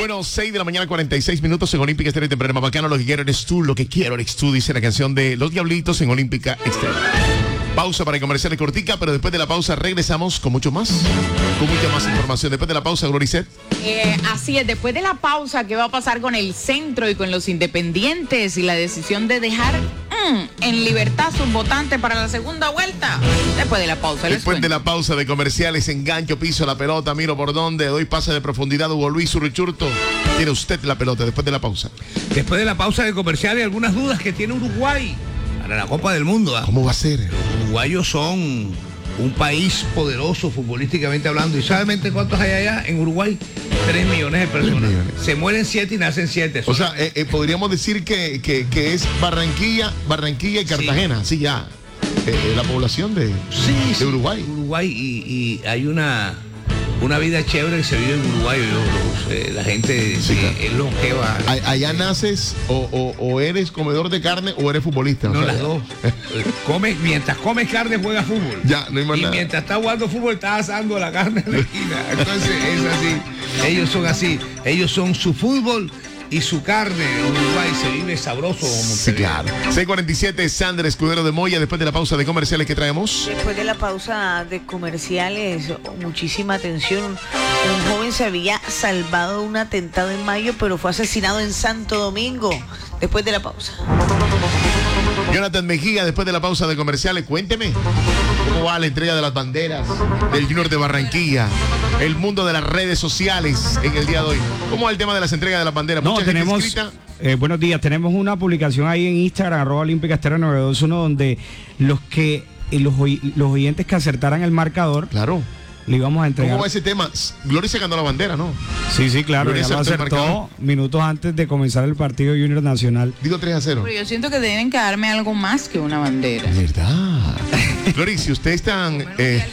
Bueno, 6 de la mañana, 46 minutos en Olímpica Estéreo Temprano. Más bacano, lo que quiero eres tú, lo que quiero eres tú, dice la canción de Los Diablitos en Olímpica Estéreo. Pausa para comerciales cortica, pero después de la pausa regresamos con mucho más, con mucha más información. Después de la pausa, Gloricet. Así es, después de la pausa, ¿qué va a pasar con el centro y con los independientes y la decisión de dejar en libertad sus votantes para la segunda vuelta? Después de la pausa. Después de la pausa de comerciales, engancho, piso, la pelota, miro por dónde, doy pase de profundidad, Hugo Luis Urrichurto. Tiene usted la pelota después de la pausa. Después de la pausa de comerciales, algunas dudas que tiene Uruguay para la Copa del Mundo. ¿Cómo va a ser? Los uruguayos son un país poderoso futbolísticamente hablando. ¿Y saben cuántos hay allá en Uruguay? 3 millones de personas. 3 millones. Se mueren 7 y nacen 7. O sea, podríamos decir que es Barranquilla y Cartagena, sí, ya. La población de Uruguay. Uruguay y hay una vida chévere que se vive en Uruguay. La gente es longeva. Allá naces o eres comedor de carne o eres futbolista. No, las dos. Mientras comes carne, juegas fútbol. Ya, no hay más y nada. Mientras estás jugando fútbol, estás asando la carne en la esquina. Entonces es así. Ellos son así. Ellos son su fútbol y su carne. Uruguay se vive sabroso como sí, claro. 6:47, Sandra Escudero de Moya. Después de la pausa de comerciales, ¿qué traemos? Después de la pausa de comerciales, muchísima atención. Un joven se había salvado de un atentado en mayo, pero fue asesinado en Santo Domingo. Después de la pausa. Jonathan Mejía, después de la pausa de comerciales, cuénteme cómo va la entrega de las banderas del Junior de Barranquilla, el mundo de las redes sociales en el día de hoy. ¿Cómo va el tema de las entregas de las banderas? No, tenemos, buenos días, tenemos una publicación ahí en Instagram, @Olímpica Estéreo 921, donde los oyentes que acertaran el marcador, claro, le íbamos a entregar. ¿Cómo va ese tema? Gloria se ganó la bandera, ¿no? Sí, claro, Gloria ya lo acertó minutos antes de comenzar el partido Junior Nacional. Digo 3-0. Pero yo siento que deben que darme algo más que una bandera. ¿Verdad? Gloria, si ustedes están...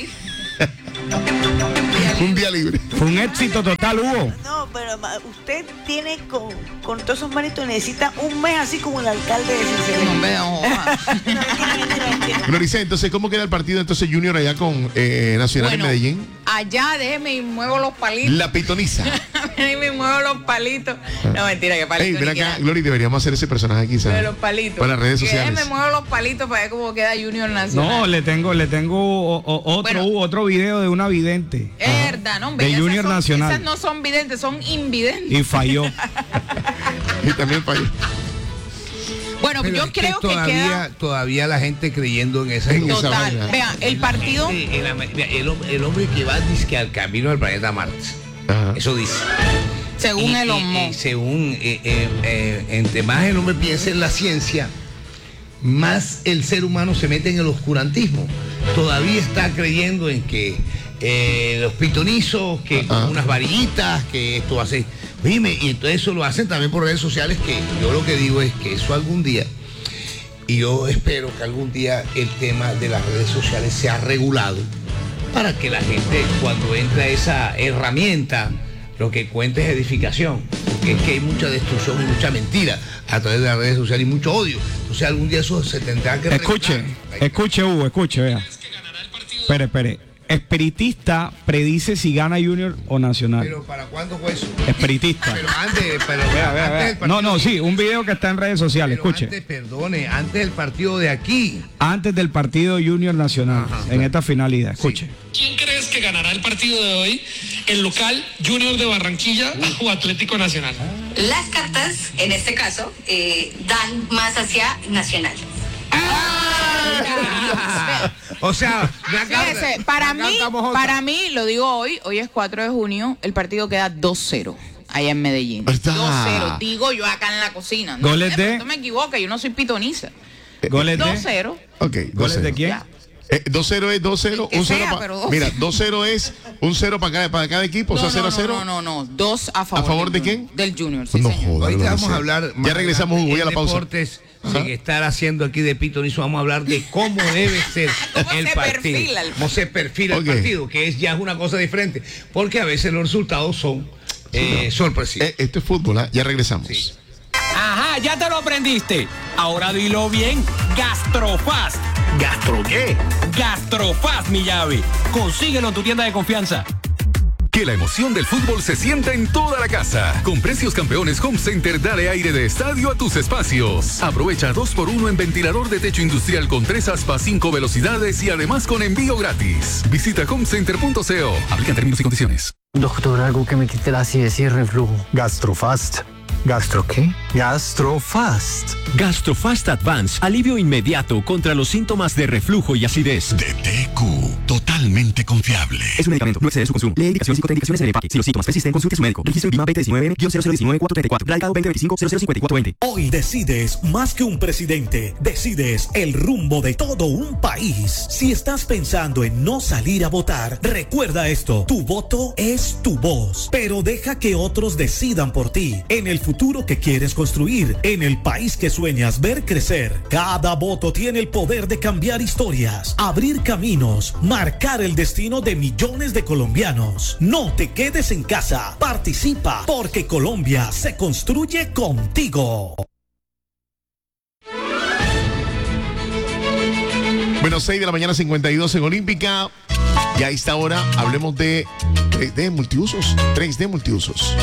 un día libre. Fue un éxito total, Hugo. No, pero usted tiene con todos esos méritos, necesita un mes así como el alcalde de Cincelejo. Glorice, entonces, ¿cómo queda el partido entonces Junior allá con Nacional en Medellín? Allá déjeme y muevo los palitos. La pitoniza. Y me muevo los palitos. No, mentira, que palitos. Ven acá, Glory, deberíamos hacer ese personaje aquí, ¿sabes? De los palitos. Para las redes sociales. Déjeme muevo los palitos para ver cómo queda Junior Nacional. No, le tengo otro video de una vidente. Es verdad, no, hombre. De Junior Nacional. Esas no son videntes, son invidentes. Y falló. Y también falló. Bueno, pero yo creo que todavía la gente creyendo en esa total. Vean, el partido. El hombre que va dizque al camino del planeta Marte. Ajá. Eso dice. Según el hombre. Según entre más el hombre piensa en la ciencia, más el ser humano se mete en el oscurantismo. Todavía está creyendo en que los pitonizos, que con unas varillitas, que esto hace. Dime, y entonces eso lo hacen también por redes sociales, que yo lo que digo es que eso algún día, y yo espero que algún día el tema de las redes sociales sea regulado para que la gente, cuando entra esa herramienta, lo que cuente es edificación, porque es que hay mucha destrucción y mucha mentira a través de las redes sociales y mucho odio. Entonces algún día eso se tendrá que regular. Escuche Hugo, vea. Espere. Espiritista predice si gana Junior o Nacional. ¿Pero para cuándo fue eso? Espiritista. Pero antes No, sí, un video que está en redes sociales, escuche. Antes del partido de aquí. Antes del partido Junior Nacional, en esta finalidad, escuche. ¿Quién crees que ganará el partido de hoy? ¿El local Junior de Barranquilla o Atlético Nacional? Las cartas, en este caso, dan más hacia Nacional. O sea, fíjese, para mí, lo digo hoy es 4 de junio, el partido queda 2-0 allá en Medellín. 2-0, digo yo acá en la cocina. No, ¿Goles de? No me equivoque, yo no soy pitoniza. ¿Goles de? 2-0. Ok, ¿goles de quién? Ya. 2-0 es 2-0, un 0 mira, 2-0 es un 0 para cada equipo, no, o sea, 0-0. No, 2 a favor. ¿A favor de quién? Del Junior, sí, no señor. joda, hoy vamos a hablar. Ya regresamos, Hugo, a la pausa. Deportes, sin estar haciendo aquí de pitonizo, vamos a hablar de cómo debe ser el partido. Cómo se perfila el partido, que ya es una cosa diferente, porque a veces los resultados son sorpresivos. Esto es fútbol, ya regresamos. Sí. Ajá, ya te lo aprendiste. Ahora dilo bien. Gastrofast. ¿Gastro qué? Gastrofast, mi llave. Consíguelo en tu tienda de confianza. ¿Qué Que la emoción del fútbol se sienta en toda la casa. Con precios campeones Home Center, dale aire de estadio a tus espacios. Aprovecha 2x1 en ventilador de techo industrial con 3 aspas, 5 velocidades y además con envío gratis. Visita homecenter.co. Aplican términos y condiciones. Doctor, algo que me quite la acidez y el reflujo. Gastrofast. ¿Gastro qué? Gastrofast. Gastrofast Advance, alivio inmediato contra los síntomas de reflujo y acidez. De TQ, totalmente confiable. Es un medicamento, no excede su consumo. Lee indicaciones y contraindicaciones en el empaque. Si los síntomas persisten, consulte a su médico. Registro INVIMA 2019-0019-434. Radicado 2025-005420. Hoy decides más que un presidente, decides el rumbo de todo un país. Si estás pensando en no salir a votar, recuerda esto: tu voto es tu voz, pero deja que otros decidan por ti. En el futuro que quieres construir, en el país que sueñas ver crecer, cada voto tiene el poder de cambiar historias, abrir caminos, marcar el destino de millones de colombianos. No te quedes en casa, participa, porque Colombia se construye contigo. Bueno, 6 de la mañana, 52 en Olímpica. Y a esta hora hablemos de 3D multiusos. 3D multiusos.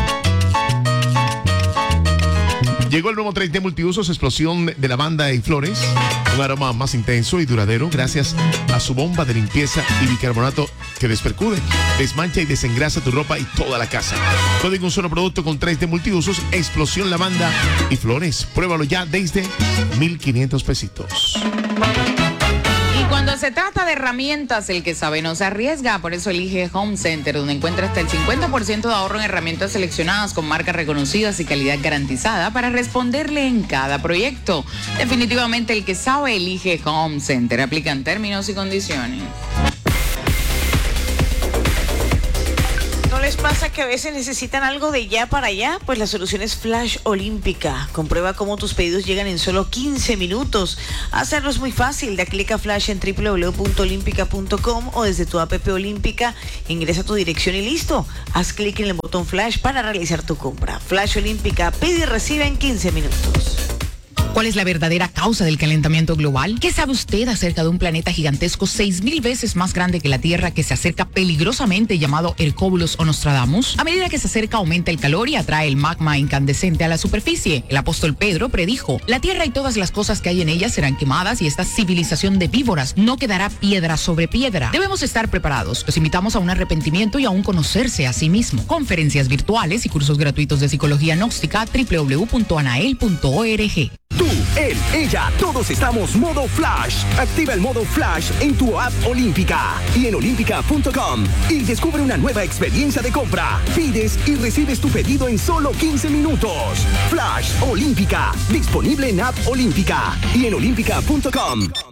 Llegó el nuevo 3D multiusos, explosión de lavanda y flores, un aroma más intenso y duradero gracias a su bomba de limpieza y bicarbonato que despercude, desmancha y desengrasa tu ropa y toda la casa. Todo en un solo producto con 3D multiusos, explosión lavanda y flores. Pruébalo ya desde 1,500 pesitos. Cuando se trata de herramientas, el que sabe no se arriesga. Por eso elige Home Center, donde encuentra hasta el 50% de ahorro en herramientas seleccionadas con marcas reconocidas y calidad garantizada para responderle en cada proyecto. Definitivamente el que sabe elige Home Center. Aplican términos y condiciones. ¿No les pasa que a veces necesitan algo de ya para allá? Pues la solución es Flash Olímpica. Comprueba cómo tus pedidos llegan en solo 15 minutos. Hacerlo es muy fácil. Da clic a Flash en www.olímpica.com o desde tu app Olímpica. Ingresa tu dirección y listo. Haz clic en el botón Flash para realizar tu compra. Flash Olímpica, pide y recibe en 15 minutos. ¿Cuál es la verdadera causa del calentamiento global? ¿Qué sabe usted acerca de un planeta gigantesco 6,000 veces más grande que la Tierra que se acerca peligrosamente, llamado Hercóbulos o Nostradamus? A medida que se acerca aumenta el calor y atrae el magma incandescente a la superficie. El apóstol Pedro predijo: la Tierra y todas las cosas que hay en ella serán quemadas y esta civilización de víboras no quedará piedra sobre piedra. Debemos estar preparados. Los invitamos a un arrepentimiento y a un conocerse a sí mismo. Conferencias virtuales y cursos gratuitos de psicología gnóstica www.anael.org. Tú, él, ella, todos estamos modo Flash. Activa el modo Flash en tu app Olímpica y en olímpica.com y descubre una nueva experiencia de compra. Pides y recibes tu pedido en solo 15 minutos. Flash Olímpica, disponible en app Olímpica y en olímpica.com.